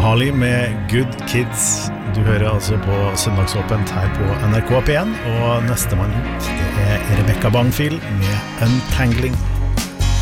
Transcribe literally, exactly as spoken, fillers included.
Harley med Good Kids. Du hører altså på Søndagsåpent her på N R K P en, og neste mann ut, det er Rebecca Bangfield med Untangling.